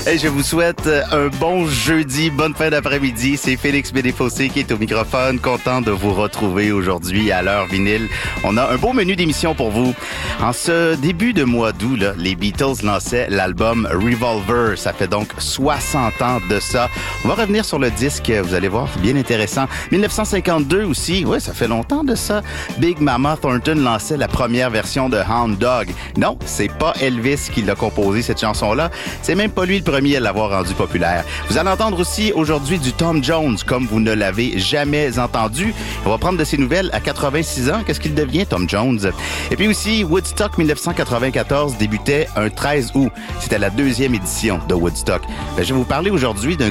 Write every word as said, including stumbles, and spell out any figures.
Hey, je vous souhaite un bon jeudi, bonne fin d'après-midi. C'est Félix Bédéfossé qui est au microphone. Content de vous retrouver aujourd'hui à l'heure vinyle. On a un beau menu d'émission pour vous. En ce début de mois d'août, là, les Beatles lançaient l'album Revolver. Ça fait donc soixante ans de ça. On va revenir sur le disque, vous allez voir, c'est bien intéressant. dix-neuf cent cinquante-deux aussi, ouais, ça fait longtemps de ça. Big Mama Thornton lançait la première version de Hound Dog. Non, c'est pas Elvis qui l'a composé, cette chanson-là. C'est même pas lui le premier à l'avoir rendu populaire. Vous allez entendre aussi aujourd'hui du Tom Jones, comme vous ne l'avez jamais entendu. On va prendre de ses nouvelles à quatre-vingt-six ans. Qu'est-ce qu'il devient, Tom Jones? Et puis aussi, Woodstock dix-neuf cent quatre-vingt-quatorze débutait un treize août. C'était la deuxième édition de Woodstock. Ben, je vais vous parler aujourd'hui d'un